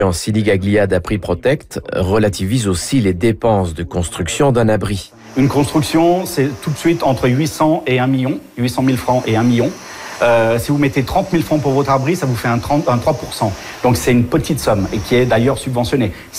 Sili-Gaglia d'Apri Protect relativise aussi les dépenses de construction d'un abri. Une construction, c'est tout de suite entre 800 et 1 million, 800 000 francs et 1 million. Si vous mettez 30 000 francs pour votre abri, ça vous fait un 3%. Donc c'est une petite somme et qui est d'ailleurs subventionnée.